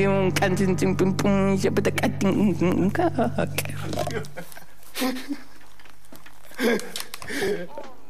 Un cantin ting pum pum, ja bada kating.